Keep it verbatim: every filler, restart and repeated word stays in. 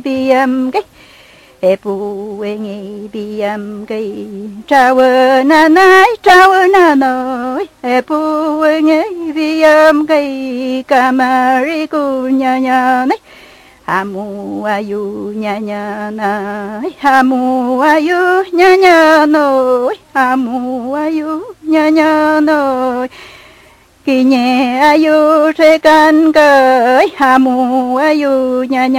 biam cái e pu e nghe biam cái trao na nai trao na noi e pu e nghe biam cái kamari ku nya nya này hamu ayu nya nya nai hamu ayu nya nya noi hamu ayu nya nya noi kỳ nhẹ ayu tre can cởi hamu ayu nya nya